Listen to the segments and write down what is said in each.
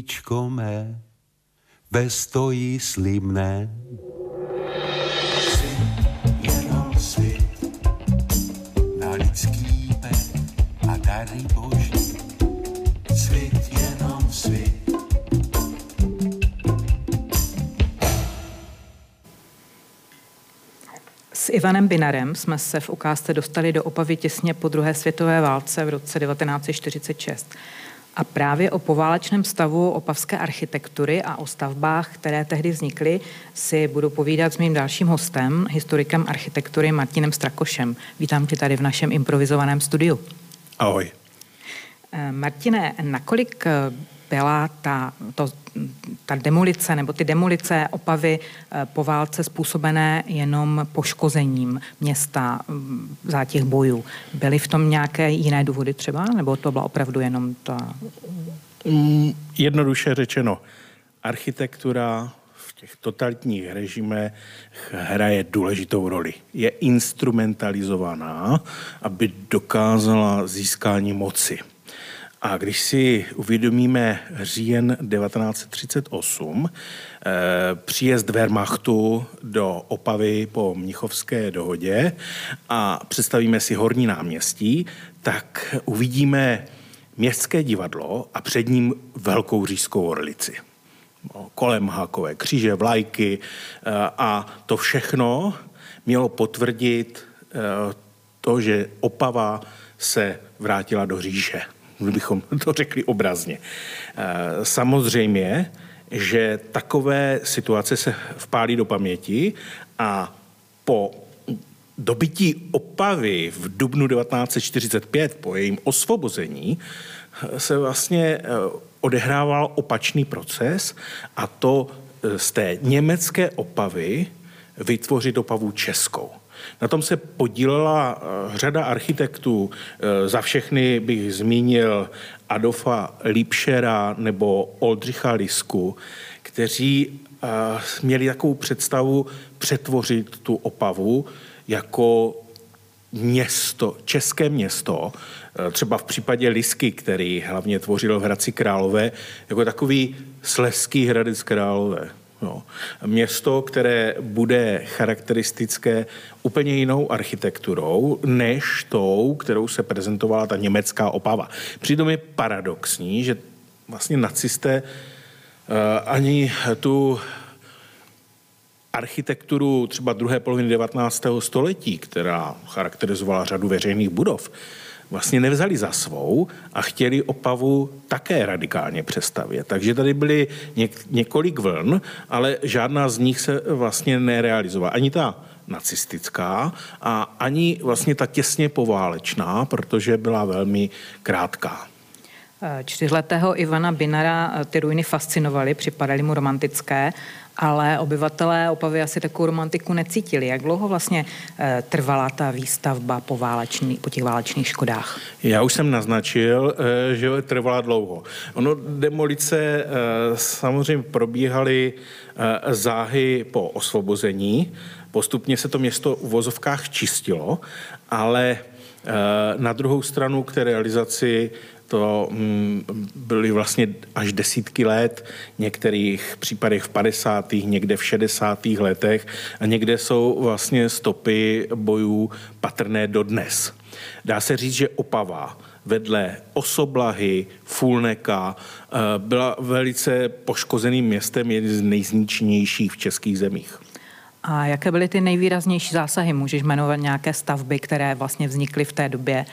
srdíčko mé, stojí slibné. Svět, jenom svět, na lidský pet a dary boží. Svět, jenom svět. S Ivanem Binarem jsme se v ukázce dostali do Opavy těsně po druhé světové válce v roce 1946. A právě o poválečném stavu opavské architektury a o stavbách, které tehdy vznikly, si budu povídat s mým dalším hostem, historikem architektury Martinem Strakošem. Vítám tě tady v našem improvizovaném studiu. Ahoj. Martine, nakolik byla ta demolice nebo ty demolice Opavy po válce způsobené jenom poškozením města za těch bojů? Byly v tom nějaké jiné důvody třeba? Nebo to byla opravdu jenom ta... Jednoduše řečeno, architektura v těch totalitních režimech hraje důležitou roli. Je instrumentalizovaná, aby dokázala získání moci. A když si uvědomíme říjen 1938, příjezd Wehrmachtu do Opavy po Mnichovské dohodě a představíme si Horní náměstí, tak uvidíme městské divadlo a před ním velkou říšskou orlici. Kolem hákové kříže, vlajky a to všechno mělo potvrdit to, že Opava se vrátila do říše. Kdybychom to řekli obrazně. Samozřejmě, že takové situace se vpálí do paměti a po dobytí Opavy v dubnu 1945, po jejím osvobození, se vlastně odehrával opačný proces a to z té německé Opavy vytvořit Opavu českou. Na tom se podílela řada architektů. Za všechny bych zmínil Adolfa Liebschera nebo Oldřicha Lisku, kteří měli takovou představu přetvořit tu Opavu jako město, české město, třeba v případě Lisky, který hlavně tvořil v Hradci Králové, jako takový slezský Hradec Králové. No. Město, které bude charakteristické úplně jinou architekturou, než tou, kterou se prezentovala ta německá Opava. Přitom je paradoxní, že vlastně nacisté ani tu architekturu třeba druhé poloviny 19. století, která charakterizovala řadu veřejných budov, vlastně nevzali za svou a chtěli Opavu také radikálně přestavět. Takže tady byly několik vln, ale žádná z nich se vlastně nerealizovala. Ani ta nacistická a ani vlastně ta těsně poválečná, protože byla velmi krátká. 4letého Ivana Binara ty ruiny fascinovaly, připadaly mu romantické, ale obyvatelé Opavy asi takovou romantiku necítili. Jak dlouho vlastně trvala ta výstavba po těch válečných škodách? Já už jsem naznačil, že trvala dlouho. Demolice samozřejmě probíhaly záhy po osvobození. Postupně se to město v vozovkách čistilo, ale na druhou stranu k té realizaci to byly vlastně až desítky let, v některých případech v 50., někde v 60. letech a někde jsou vlastně stopy bojů patrné dodnes. Dá se říct, že Opava vedle Osoblahy, Fulneka byla velice poškozeným městem, jedním z nejzničenějších v českých zemích. A jaké byly ty nejvýraznější zásahy? Můžeš jmenovat nějaké stavby, které vlastně vznikly v té době?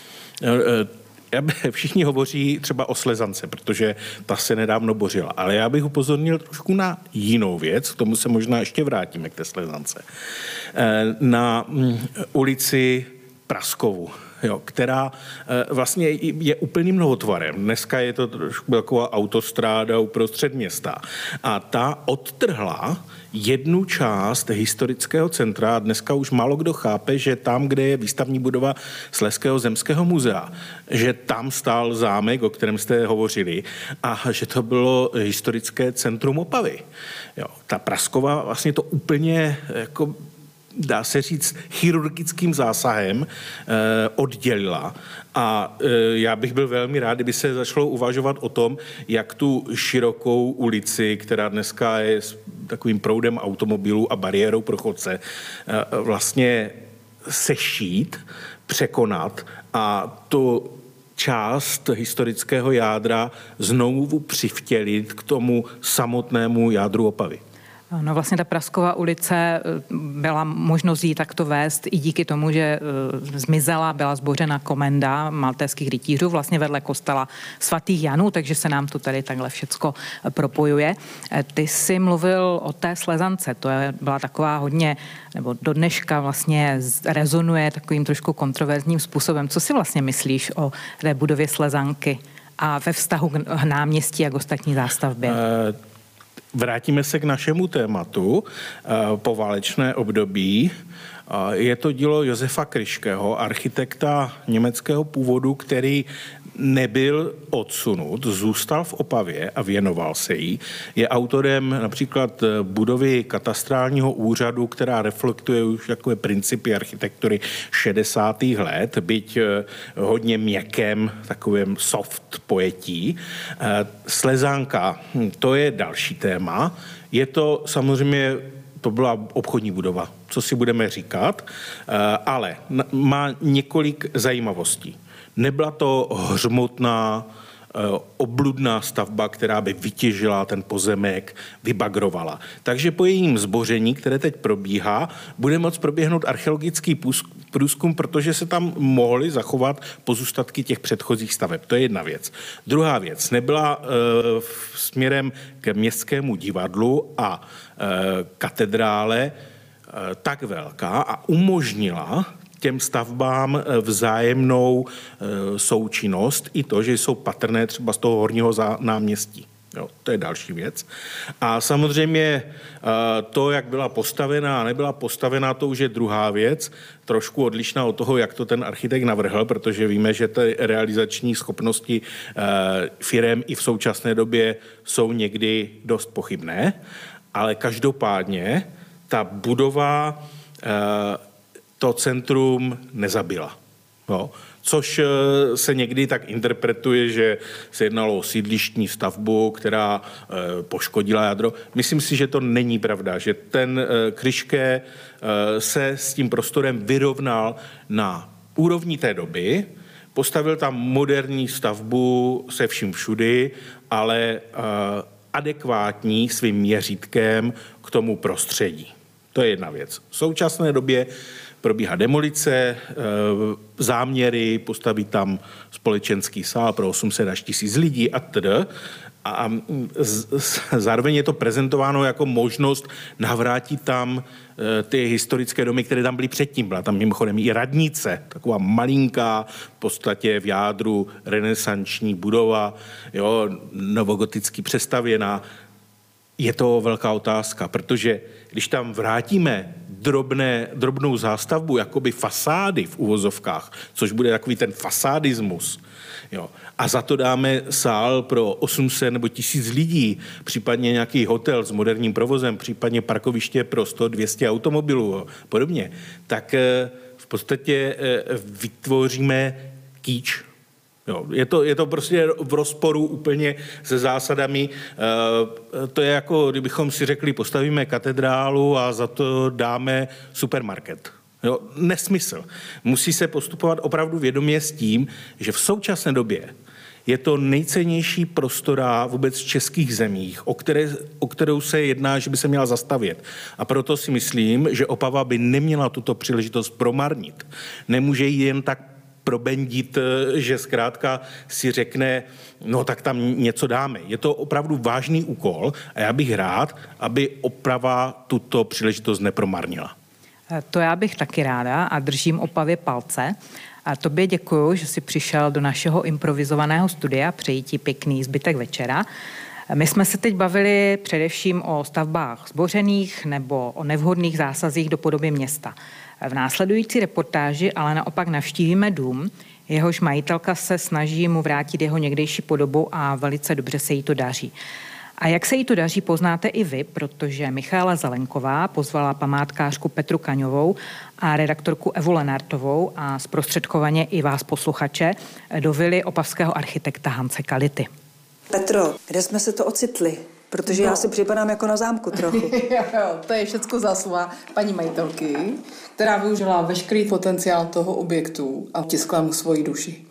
Všichni hovoří třeba o Slezance, protože ta se nedávno bořila. Ale já bych upozornil trošku na jinou věc, k tomu se možná ještě vrátíme k té Slezance. Na ulici Praskovu, která vlastně je úplným novotvarem. Dneska je to trošku taková autostráda uprostřed města. A ta odtrhla jednu část historického centra. Dneska už málo kdo chápe, že tam, kde je výstavní budova Slezského zemského muzea, že tam stál zámek, o kterém jste hovořili, a že to bylo historické centrum Opavy. Ta Praskova vlastně to úplně jako dá se říct, chirurgickým zásahem oddělila. A já bych byl velmi rád, kdyby se začalo uvažovat o tom, jak tu širokou ulici, která dneska je s takovým proudem automobilů a bariérou pro chodce, vlastně sešít, překonat a to část historického jádra znovu přivtělit k tomu samotnému jádru Opavy. No vlastně ta Praskova ulice byla možnost jí takto vést i díky tomu, že zmizela, byla zbořena komenda maltéských rytířů vlastně vedle kostela svatých Janů, takže se nám to tady takhle všecko propojuje. Ty jsi mluvil o té Slezance, to byla taková hodně, nebo do dneška vlastně rezonuje takovým trošku kontroverzním způsobem. Co si vlastně myslíš o té budově Slezanky a ve vztahu k náměstí a k ostatní zástavbě? Vrátíme se k našemu tématu poválečné období. Je to dílo Josefa Kryškého, architekta německého původu, který nebyl odsunut, zůstal v Opavě a věnoval se jí. Je autorem například budovy katastrálního úřadu, která reflektuje už takové principy architektury 60. let, byť hodně měkkém, takovém soft pojetí. Slezánka, to je další téma. Je to samozřejmě, to byla obchodní budova, co si budeme říkat, ale má několik zajímavostí. Nebyla to hřmotná, obludná stavba, která by vytěžila ten pozemek, vybagrovala. Takže po jejím zboření, které teď probíhá, bude moct proběhnout archeologický průzkum, protože se tam mohly zachovat pozůstatky těch předchozích staveb. To je jedna věc. Druhá věc, nebyla směrem k městskému divadlu a katedrále tak velká a umožnila těm stavbám vzájemnou součinnost i to, že jsou patrné třeba z toho horního náměstí. Jo, to je další věc. A samozřejmě to, jak byla postavená a nebyla postavená, to už je druhá věc, trošku odlišná od toho, jak to ten architekt navrhl, protože víme, že ty realizační schopnosti firem i v současné době jsou někdy dost pochybné, ale každopádně ta budova to centrum nezabila. No, což se někdy tak interpretuje, že se jednalo o sídlištní stavbu, která poškodila jádro. Myslím si, že to není pravda, že ten Kryšké se s tím prostorem vyrovnal na úrovni té doby, postavil tam moderní stavbu se vším všudy, ale adekvátní svým měřítkem k tomu prostředí. To je jedna věc. V současné době probíhá demolice, záměry, postavit tam společenský sál pro 800 až 1000 lidí atd. A zároveň je to prezentováno jako možnost navrátit tam ty historické domy, které tam byly předtím. Byla tam mimochodem i radnice, taková malinká, v podstatě v jádru renesanční budova, jo, novogoticky přestavěná. Je to velká otázka, protože když tam vrátíme drobnou zástavbu, jakoby fasády v uvozovkách, což bude takový ten fasádismus, jo, a za to dáme sál pro 800 nebo 1000 lidí, případně nějaký hotel s moderním provozem, případně parkoviště pro 100-200 automobilů a podobně, tak v podstatě vytvoříme kýč. Jo, je to prostě v rozporu úplně se zásadami. To je jako, kdybychom si řekli, postavíme katedrálu a za to dáme supermarket. Jo, nesmysl. Musí se postupovat opravdu vědomě s tím, že v současné době je to nejcennější prostora vůbec v českých zemích, o kterou se jedná, že by se měla zastavět. A proto si myslím, že Opava by neměla tuto příležitost promarnit. Nemůže jí jen tak probendit, že zkrátka si řekne, no tak tam něco dáme. Je to opravdu vážný úkol a já bych rád, aby Opava tuto příležitost nepromarnila. To já bych taky ráda a držím Opavě palce. A tobě děkuju, že jsi přišel do našeho improvizovaného studia. Přeji ti pěkný zbytek večera. My jsme se teď bavili především o stavbách zbořených nebo o nevhodných zásazích do podoby města. V následující reportáži ale naopak navštívíme dům, jehož majitelka se snaží mu vrátit jeho někdejší podobu a velice dobře se jí to daří. A jak se jí to daří, poznáte i vy, protože Michaela Zelenková pozvala památkářku Petru Kaňovou a redaktorku Evu Lenartovou a zprostředkovaně i vás posluchače do vily opavského architekta Hanse Kality. Petro, kde jsme se to ocitli? Protože já si připadám jako na zámku trochu. Jo, to je všecko zásluha paní majitelky, která využila veškerý potenciál toho objektu a vtiskla mu svoji duši.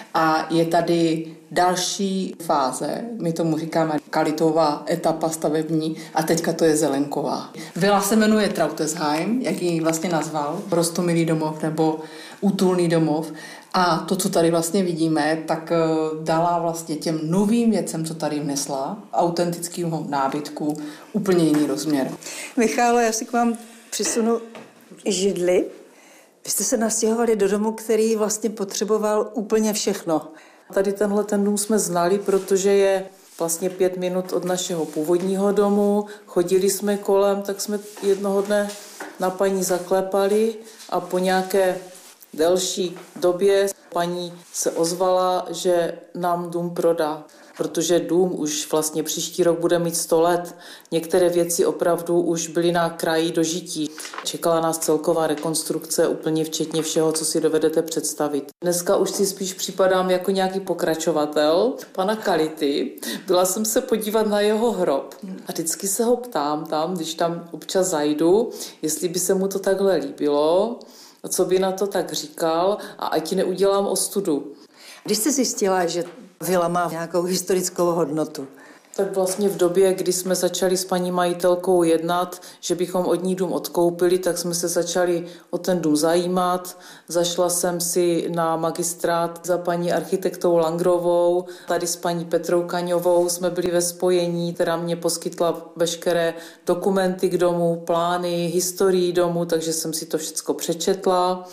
A je tady další fáze, my tomu říkáme Kalitová etapa stavební a teďka to je Zelenková. Vila se jmenuje Trautesheim, jak ji vlastně nazval, roztomilý domov nebo útulný domov. A to, co tady vlastně vidíme, tak dala vlastně těm novým věcem, co tady vnesla, autentického nábytku, úplně jiný rozměr. Michálo, já si k vám přisunu židli. Vy jste se nastěhovali do domu, který vlastně potřeboval úplně všechno. Tady ten dům jsme znali, protože je vlastně 5 minut od našeho původního domu. Chodili jsme kolem, tak jsme jednoho dne na paní zaklepali a po nějaké delší době paní se ozvala, že nám dům prodá, protože dům už vlastně příští rok bude mít 100 let. Některé věci opravdu už byly na kraji dožití. Čekala nás celková rekonstrukce, úplně včetně všeho, co si dovedete představit. Dneska už si spíš připadám jako nějaký pokračovatel pana Kality. Byla jsem se podívat na jeho hrob a vždycky se ho ptám tam, když tam občas zajdu, jestli by se mu to takhle líbilo, a co by na to tak říkal a ať neudělám ostudu. Když jste zjistila, že vila má nějakou historickou hodnotu? Tak vlastně v době, kdy jsme začali s paní majitelkou jednat, že bychom od ní dům odkoupili, tak jsme se začali o ten dům zajímat. Zašla jsem si na magistrát za paní architektou Langrovou, tady s paní Petrou Kaňovou jsme byli ve spojení, která mě poskytla veškeré dokumenty k domu, plány, historii domu, takže jsem si to všechno přečetla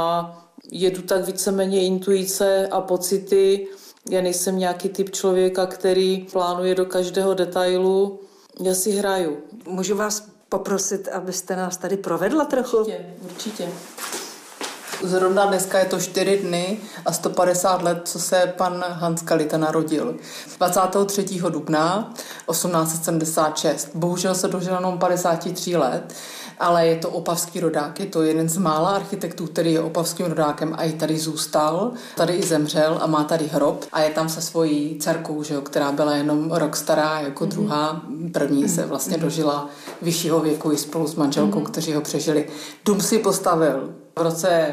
a jedu tak víceméně intuice a pocity. Já nejsem nějaký typ člověka, který plánuje do každého detailu. Já si hraju. Můžu vás poprosit, abyste nás tady provedla trochu? Určitě. Zrovna dneska je to 4 dny a 150 let, co se pan Hans Kalita narodil. 23. dubna 1876. Bohužel se dožil jenom 53 let, ale je to opavský rodák. Je to jeden z mála architektů, který je opavským rodákem a i tady zůstal. Tady i zemřel a má tady hrob a je tam se svojí dcerkou, že jo, která byla jenom rok stará jako druhá. První se vlastně dožila vyššího věku i spolu s manželkou, kteří ho přežili. Dům si postavil v roce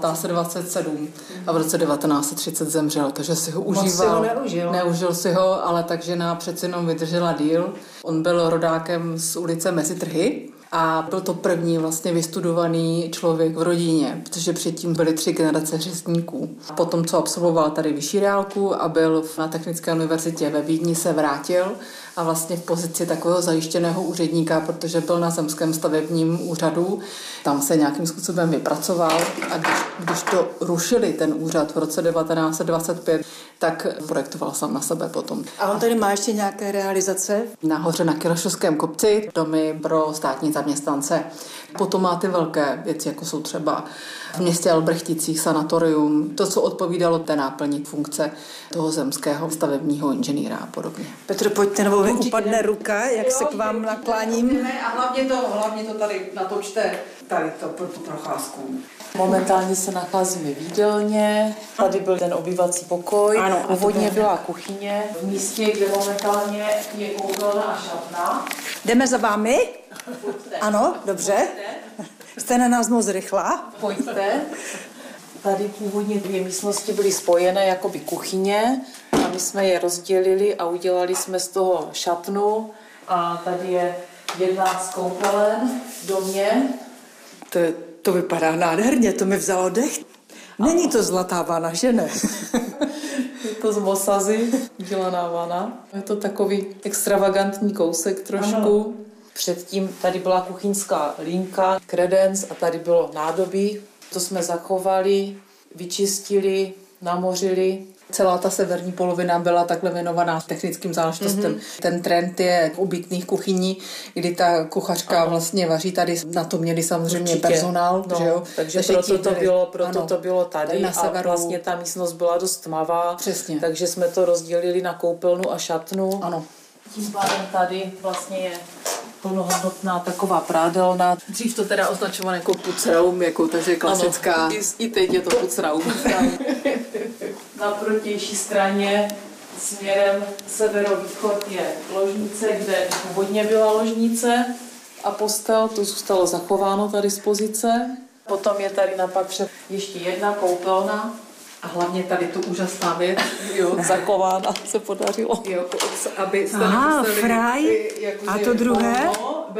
1927 a v roce 1930 zemřel, takže si ho užíval. Moc si ho neužil. Neužil si ho, ale tak žena přeci jenom vydržela díl. On byl rodákem z ulice Mezitrhy a byl to první vlastně vystudovaný člověk v rodině, protože předtím byly 3 generace řezníků. Potom, co absolvoval tady vyšší reálku a byl na Technické univerzitě ve Vídni, se vrátil a vlastně v pozici takového zajištěného úředníka, protože byl na zemském stavebním úřadu. Tam se nějakým způsobem vypracoval a když to rušili ten úřad v roce 1925, tak projektoval sám na sebe potom. A on tady má ještě nějaké realizace? Nahoře na Kyrošovském kopci domy pro státní zaměstnance. Potom má ty velké věci, jako jsou třeba v městě Albrechticích sanatorium, to, co odpovídalo té náplni funkce toho zemského stavebního inženýra a podobně. Petro, pojďte, nebo mi upadne ruka, jak se k vám nakláním. A hlavně to tady natočte, tady to pro tu procházku. Momentálně se nacházíme v jídelně, tady byl ten obývací pokoj, ano, původně byla kuchyně, v místě, kde momentálně je koupelna a šatna. Jdeme za vámi? Pojďte. Ano, dobře. Jste na nás moc rychlá. Pojďte. Tady původně 2 místnosti byly spojené jakoby kuchyně a my jsme je rozdělili a udělali jsme z toho šatnu a tady je jedna z koupelen v domě. To vypadá nádherně, to mi vzalo dech. Není to zlatá vana, že ne? Je to z mosazy udělaná vana. Je to takový extravagantní kousek trošku. Ano. Předtím tady byla kuchyňská linka, kredens a tady bylo nádobí. To jsme zachovali, vyčistili, namořili. Celá ta severní polovina byla takhle věnovaná technickým záležitostem. Ten trend je v obytných kuchyní, kdy ta kuchařka vlastně vaří. Tady na to měli samozřejmě personál. No, že jo? Takže proto to bylo tady na severu. A vlastně ta místnost byla dost tmavá. Přesně. Takže jsme to rozdělili na koupelnu a šatnu. Ano. Tím pádem tady vlastně je plnohodnotná taková prádelna. Dřív to teda označované jako pucraum, jako, takže klasická. Ano. I teď je to pucraum. Na protější straně směrem severovýchod je ložnice, kde původně byla ložnice a postel, to zůstalo zachováno, ta dispozice. Potom je tady na patře ještě jedna koupelna a hlavně tady tu úžasná věc, zachována se podařilo. Jo, aby jste fraj. A to druhé?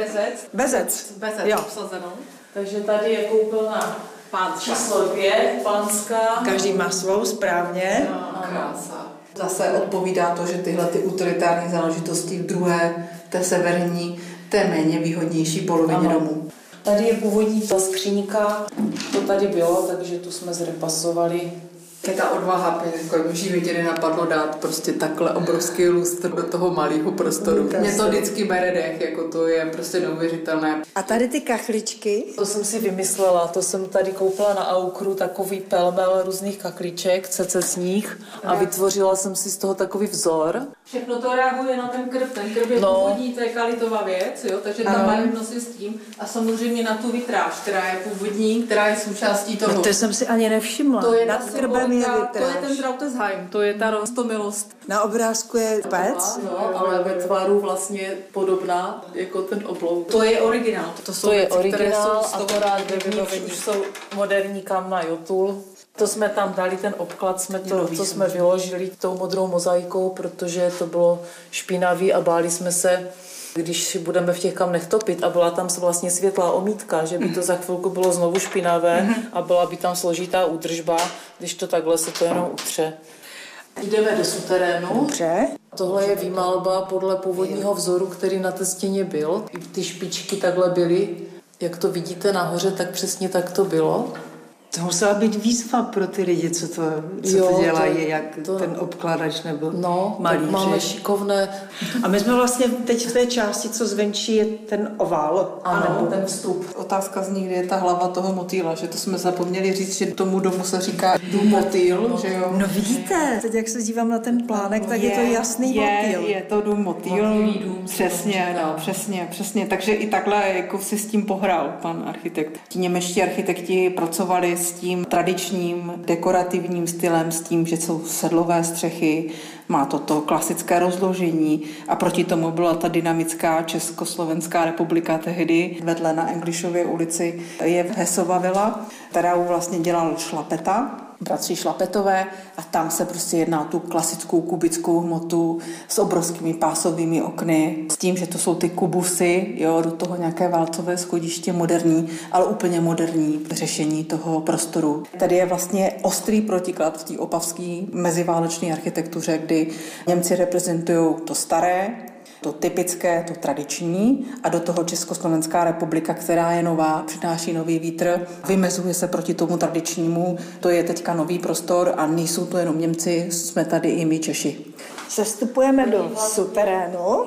Bezec. Jo. Obsazeno. Takže tady je koupelna číslo 2, pánská. Každý má svou, správně. Krása. Zase odpovídá to, že tyhle ty utilitární záležitosti v druhé, té severní, té méně výhodnější polovině domu. Tady je původní ta skříňka, to tady bylo, takže tu jsme zrepasovali. Je ta odvaha, jako v životě nenapadlo dát prostě takhle obrovský lustr do toho malého prostoru. Mě to vždycky bere dech, jako to je prostě neuvěřitelné. A tady ty kachličky? To jsem si vymyslela, to jsem tady koupila na Aukru takový pelmel různých kakliček, cecesních a vytvořila jsem si z toho takový vzor. Všechno to reaguje na ten krb. Ten krb je původní, to je kalitová věc, jo? Takže ta barevnost je s tím. A samozřejmě na tu vitráž, která je původní, která je součástí toho. No to jsem si ani nevšimla. To je nad krbem je vitráž. To je ten Trautesheim, to je ta rostomilost. Na obrázku je pec. Ale ve tvaru vlastně podobná jako ten oblouk. To je originál. To je originál, akorát vevnitř už jsou moderní kamna jotul. To jsme tam dali, ten obklad, co jsme vyložili tou modrou mozaikou, protože to bylo špinavý a báli jsme se, když budeme v těch kamnech topit a byla tam vlastně světlá omítka, že by to za chvilku bylo znovu špinavé a byla by tam složitá údržba, když to takhle se to jenom utře. Jdeme do suterénu. Dobře. Tohle je výmalba podle původního vzoru, který na té stěně byl. Ty špičky takhle byly, jak to vidíte nahoře, tak přesně tak to bylo. To musela být výzva pro ty lidi, co to dělají, jak ten obkladač nebo malíři. Máme šikovné. A my jsme vlastně teď v té části, co zvenčí, je ten ovál. Ano, ten vstup. Otázka zní, kde je ta hlava toho motýla, že to jsme zapomněli říct, že tomu domu se říká dům motýl, že jo? No vidíte, teď jak se dívám na ten plánek, tak je to jasný motýl. Je to dům motýl, přesně, přesně. Takže i takhle jako si s tím pohrál pan architekt. Ti němečtí architekti pracovali s tím tradičním dekorativním stylem, s tím, že jsou sedlové střechy, má to klasické rozložení a proti tomu byla ta dynamická Československá republika tehdy. Vedle na Englishově ulici je Hesova vila, kterou vlastně dělal Šlapeta, bratři Šlapetové, a tam se prostě jedná o tu klasickou kubickou hmotu s obrovskými pásovými okny, s tím, že to jsou ty kubusy, jo, do toho nějaké válcové schodiště moderní, ale úplně moderní řešení toho prostoru. Tady je vlastně ostrý protiklad v té opavské meziválečné architektuře, kdy Němci reprezentují to staré, to typické, to tradiční a do toho Československá republika, která je nová, přináší nový vítr, vymezuje se proti tomu tradičnímu. To je teďka nový prostor a nejsou to jenom Němci, jsme tady i my Češi. Sestupujeme do suterénu.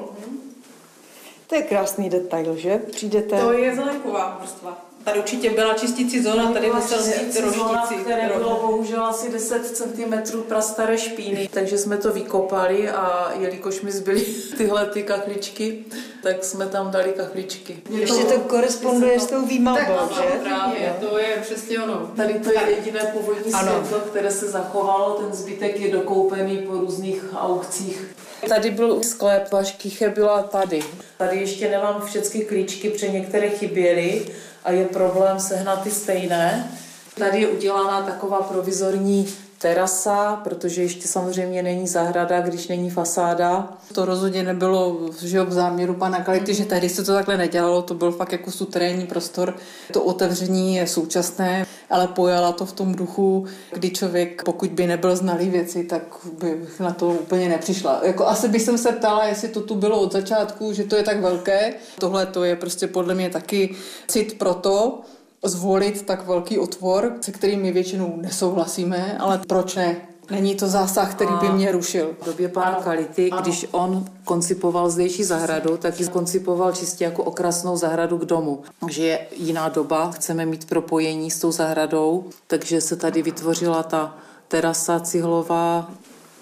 To je krásný detail, že? Přijdete... To je zelenková vrstva. Tady určitě byla čistící zóna, tady musel vzít rožnici. Které bylo bohužel asi 10 cm prastaré špíny, takže jsme to vykopali a jelikož mi zbyly tyhle ty kachličky, tak jsme tam dali kachličky. Ještě to koresponduje s tou výmalbou, že? Právě, to je přesně ono. Tady to je jediné původní světlo, které se zachovalo, ten zbytek je dokoupený po různých aukcích. Tady byl sklep, Vaškyche byla tady. Tady ještě nemám všechny klíčky, protože některé chyběly a je problém sehnat ty stejné. Tady je udělána taková provizorní terasa, protože ještě samozřejmě není zahrada, když není fasáda. To rozhodně nebylo v záměru pana Kality, že tehdy se to takhle nedělalo, to byl fakt jako suterénní prostor. To otevření je současné, ale pojala to v tom duchu, kdy člověk, pokud by nebyl znalý věci, tak by na to úplně nepřišla. Jako asi bych se ptala, jestli to tu bylo od začátku, že to je tak velké. Tohle to je prostě podle mě taky cit pro to, zvolit tak velký otvor, se kterým my většinou nesouhlasíme, ale proč ne? Není to zásah, který by mě rušil. V době pana Kality, když on koncipoval zdejší zahradu, tak ji koncipoval čistě jako okrasnou zahradu k domu. Takže je jiná doba, chceme mít propojení s tou zahradou, takže se tady vytvořila ta terasa cihlová.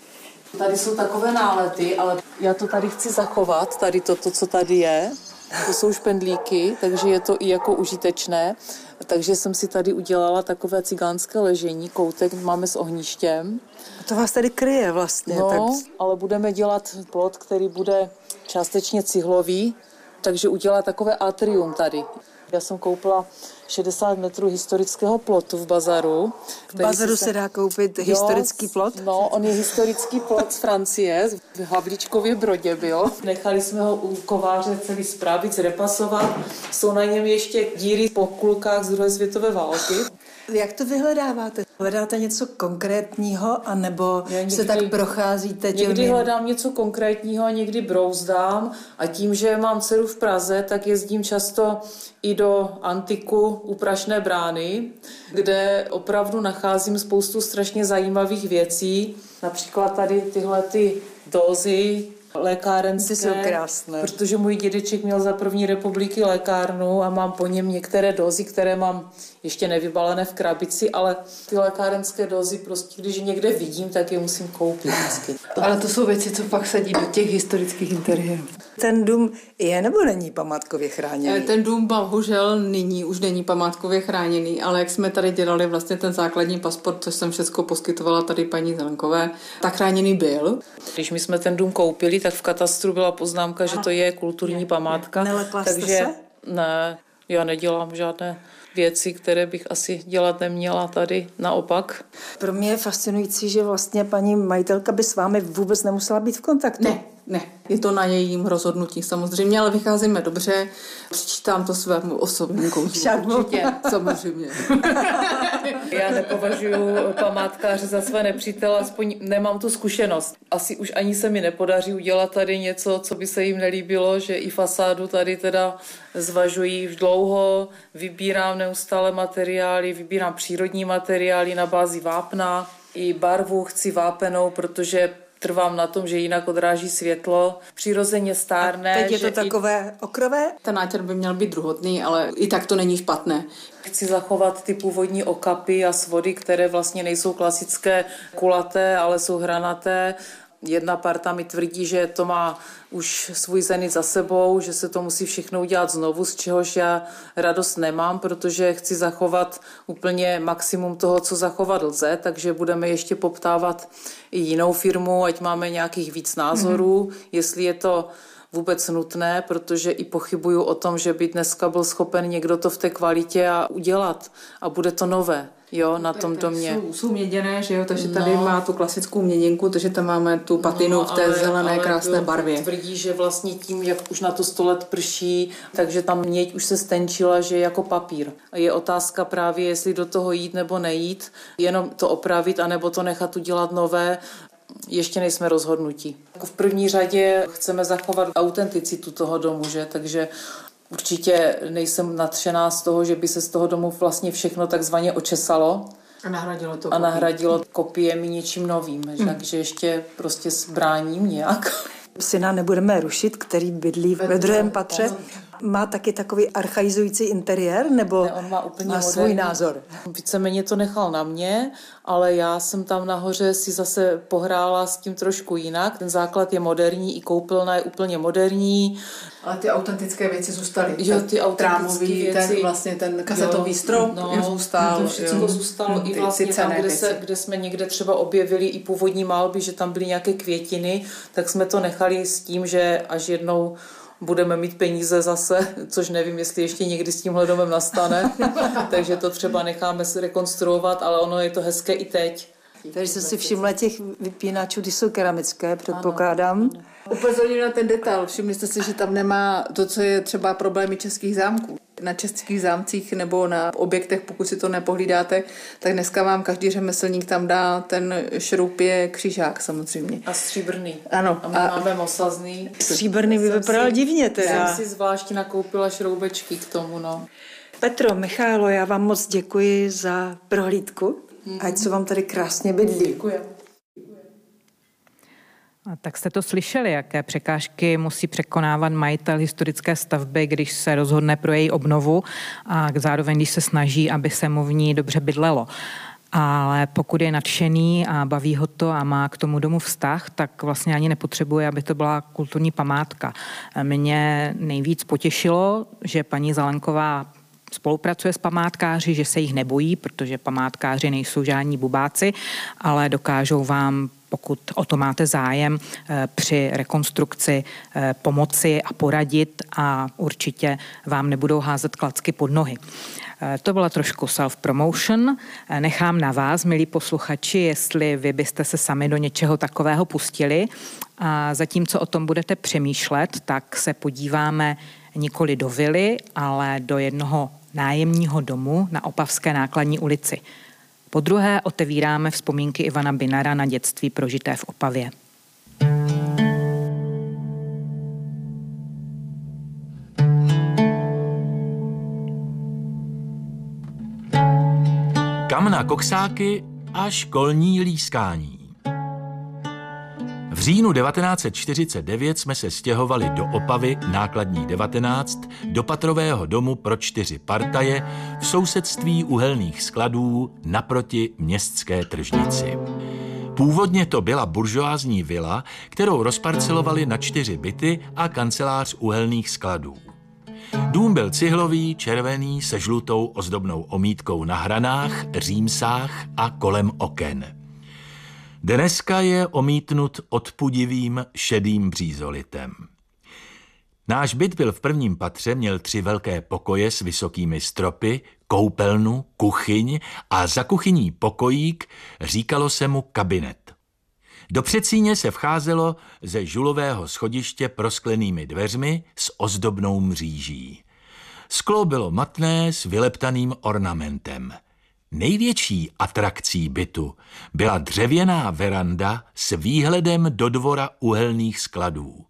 Tady jsou takové nálety, ale já to tady chci zachovat, tady toto, co tady je. To jsou špendlíky, takže je to i jako užitečné. Takže jsem si tady udělala takové cigánské ležení, koutek máme s ohništěm. To vás tady kryje vlastně. No, tak... ale budeme dělat plot, který bude částečně cihlový, takže udělá takové atrium tady. Já jsem koupila 60 metrů historického plotu v bazaru. V bazaru se dá koupit historický plot? No, on je historický plot z Francie, v Havlíčkově Brodě byl. Nechali jsme ho u kováře celý spravit, zrepasovat. Jsou na něm ještě díry po kulkách z druhé světové války. Jak to vyhledáváte? Hledáte něco konkrétního, anebo se tak procházíte těmi... Někdy hledám něco konkrétního a někdy brouzdám a tím, že mám dceru v Praze, tak jezdím často i do antiku u Prašné brány, kde opravdu nacházím spoustu strašně zajímavých věcí. Například tady tyhle ty dózy lékárenské. Ty jsou krásné. Protože můj dědeček měl za první republiky lékárnu a mám po něm některé dózy, které mám ještě nevybalené v krabici, ale ty lékárenské dózy prostě, když někde vidím, tak je musím koupit vždycky. Ale to jsou věci, co pak sedí do těch historických interiérů. Ten dům je nebo není památkově chráněný? Ten dům bohužel nyní už není památkově chráněný, ale jak jsme tady dělali vlastně ten základní pasport, což jsem všechno poskytovala tady paní Zelenkové, tak chráněný byl. Když my jsme ten dům koupili, tak v katastru byla poznámka, že to je kulturní památka. Nelekla jste takže se? Ne, já nedělám žádné věci, které bych asi dělat neměla tady, naopak. Pro mě je fascinující, že vlastně paní majitelka by s vámi vůbec nemusela být v kontaktu. Ne, je to na jejím rozhodnutí samozřejmě, ale vycházíme dobře. Přičítám to svému osobnímu koutu. Určitě, samozřejmě. Já nepovažuji památkáře za své nepřítele, aspoň nemám tu zkušenost. Asi už ani se mi nepodaří udělat tady něco, co by se jim nelíbilo, že i fasádu tady teda zvažují už dlouho, vybírám neustále materiály, vybírám přírodní materiály na bázi vápna, i barvu chci vápenou, protože trvám na tom, že jinak odráží světlo. Přirozeně stárné. A teď je to takové okrové? Ten nátěr by měl být druhotný, ale i tak to není špatné. Chci zachovat ty původní okapy a svody, které vlastně nejsou klasické kulaté, ale jsou hranaté. Jedna parta mi tvrdí, že to má už svůj zenit za sebou, že se to musí všechno udělat znovu, z čehož já radost nemám, protože chci zachovat úplně maximum toho, co zachovat lze, takže budeme ještě poptávat i jinou firmu, ať máme nějakých víc názorů, jestli je to vůbec nutné, protože i pochybuju o tom, že by dneska byl schopen někdo to v té kvalitě a udělat a bude to nové. Jo, na tom domě. Jsou měděné, že jo, takže tady má tu klasickou měděnku, takže tam máme tu patinu v té zelené krásné barvě. Tvrdí, že vlastně tím, jak už na to 100 let prší, takže tam měď už se stenčila, že je jako papír. Je otázka právě, jestli do toho jít nebo nejít, jenom to opravit, anebo to nechat udělat nové. Ještě nejsme rozhodnutí. V první řadě chceme zachovat autenticitu toho domu, že? Takže určitě nejsem nadšená z toho, že by se z toho domu vlastně všechno takzvaně očesalo. A nahradilo kopiemi něčím novým. Takže ještě prostě zbráním nějak. Syna nebudeme rušit, který bydlí ve druhém patře. Má taky takový archaizující interiér, nebo ne, on má úplně svůj názor? Víceméně to nechal na mě, ale já jsem tam nahoře si zase pohrála s tím trošku jinak. Ten základ je moderní, i koupelna je úplně moderní. Ale ty autentické věci zůstaly. Jo, ty autentické věci. Ten kazetový strop zůstal. To všechno zůstalo i vlastně tam, kde jsme někde třeba objevili i původní malby, že tam byly nějaké květiny, tak jsme to nechali s tím, že až jednou budeme mít peníze zase, což nevím, jestli ještě někdy s tímhle domem nastane, takže to třeba necháme si rekonstruovat, ale ono je to hezké i teď. Takže jsem si všimla těch vypínačů, ty jsou keramické, předpokládám. Ano. Upozorňuji na ten detail. Všimli jste si, že tam nemá to, co je třeba problémy českých zámků. Na českých zámcích nebo na objektech, pokud si to nepohlídáte, tak dneska vám každý řemeslník tam dá ten šroub je křižák samozřejmě. A stříbrný. Ano. A my máme mosazný. Stříbrný by vypadal divně teda. Jsem si zvlášť nakoupila šroubečky k tomu, no. Petro, Michálo, já vám moc děkuji za prohlídku. Ať se vám tady krásně bydlí. Děkuji. Tak jste to slyšeli, jaké překážky musí překonávat majitel historické stavby, když se rozhodne pro její obnovu a zároveň, když se snaží, aby se mu v ní dobře bydlelo. Ale pokud je nadšený a baví ho to a má k tomu domu vztah, tak vlastně ani nepotřebuje, aby to byla kulturní památka. Mě nejvíc potěšilo, že paní Zalenková spolupracuje s památkáři, že se jich nebojí, protože památkáři nejsou žádní bubáci, ale dokážou vám, pokud o to máte zájem, při rekonstrukci pomoci a poradit a určitě vám nebudou házet klacky pod nohy. To byla trošku self-promotion. Nechám na vás, milí posluchači, jestli vy byste se sami do něčeho takového pustili. A zatímco o tom budete přemýšlet, tak se podíváme nikoli do vily, ale do jednoho nájemního domu na Opavské Nákladní ulici. Podruhé otevíráme vzpomínky Ivana Binara na dětství prožité v Opavě. Kam na koksáky a školní lískání. V říjnu 1949 jsme se stěhovali do Opavy Nákladní 19 do patrového domu pro 4 partaje v sousedství uhelných skladů naproti městské tržnici. Původně to byla buržoázní vila, kterou rozparcelovali na 4 byty a kancelář uhelných skladů. Dům byl cihlový, červený, se žlutou ozdobnou omítkou na hranách, římsách a kolem oken. Dneska je omítnut odpudivým šedým břízolitem. Náš byt byl v prvním patře, měl 3 velké pokoje s vysokými stropy, koupelnu, kuchyň a za kuchyní pokojík, říkalo se mu kabinet. Do předsíně se vcházelo ze žulového schodiště prosklenými dveřmi s ozdobnou mříží. Sklo bylo matné s vyleptaným ornamentem. Největší atrakcí bytu byla dřevěná veranda s výhledem do dvora uhelných skladů.